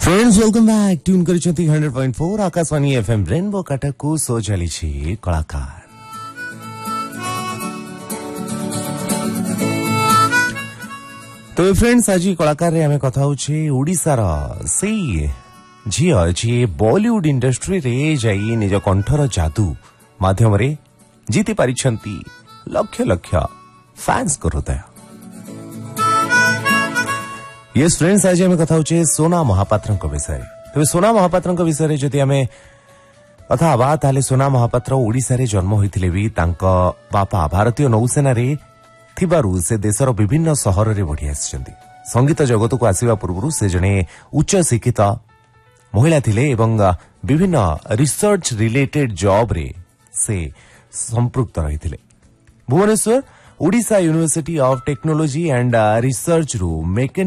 Friends welcome back tune करिसेंती 100.4 Akashvani FM rainbow काटकू सो चलीछि कलाकार। तो friends आज कलाकार रे हमें कथा होछि ओडिसार सेई झियो जी बॉलीवुड इंडस्ट्री रे जाई निज कंठर जादू माध्यम रे जीति पारिछंती लक्ष लक्ष फैंस को हृदय। यस फ्रेंड्स आज हमें कथा होछि सोना महापात्र विषय। तबे सोना महापात्र विषय जदि हमें कथा बा ताले सोना महापात्र ओडिसा रे जन्म होइथिले भी तांका बापा भारतीय नौसेना रे थिबारु से देशर विभिन्न सहर रे बढ़ि आछिसंती। संगीत जगत को आसीबा पूर्वरु से जने उच्च शिक्षित महिला थिले एवं विभिन्न रिसर्च रिलेटेड जॉब रे से संपृक्त रहिथिले। Bhubaneswar Odisha university of technology and research रु